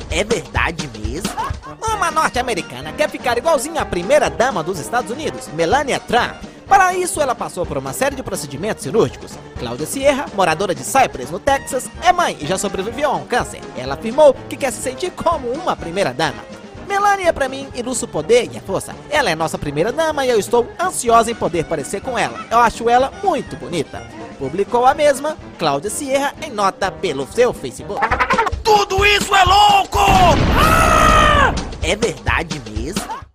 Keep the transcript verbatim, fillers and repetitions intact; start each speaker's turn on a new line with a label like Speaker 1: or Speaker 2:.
Speaker 1: É verdade mesmo? Uma norte-americana quer ficar igualzinha à primeira-dama dos Estados Unidos, Melania Trump. Para isso, ela passou por uma série de procedimentos cirúrgicos. Cláudia Sierra, moradora de Cypress, no Texas, é mãe e já sobreviveu a um câncer. Ela afirmou que quer se sentir como uma primeira-dama. Melania, pra mim, ilustra o poder e a força. Ela é nossa primeira-dama e eu estou ansiosa em poder parecer com ela. Eu acho ela muito bonita. Publicou a mesma Cláudia Sierra em nota pelo seu Facebook.
Speaker 2: Tudo isso é louco! Ah!
Speaker 1: É verdade mesmo?